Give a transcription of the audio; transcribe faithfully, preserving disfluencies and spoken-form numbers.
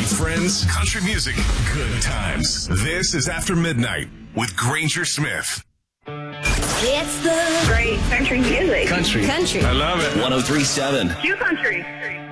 friends, country music, good times. This is After Midnight with Granger Smith. It's the Great country music. Country. Country. I love it. one oh three point seven. Q Country.